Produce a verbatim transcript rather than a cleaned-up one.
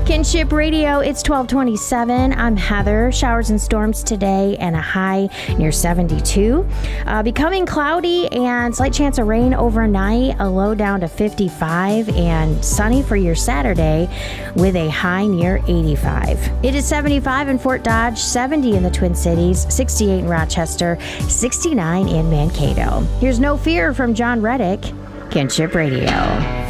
Kinship Radio, it's twelve twenty-seven. I'm Heather. Showers and storms today and a high near seventy-two. Uh, becoming cloudy and slight chance of rain overnight, a low down to fifty-five, and sunny for your Saturday with a high near eighty-five. It is seventy-five in Fort Dodge, seventy in the Twin Cities, sixty-eight in Rochester, sixty-nine in Mankato. Here's No Fear from John Reddick, Kinship Radio.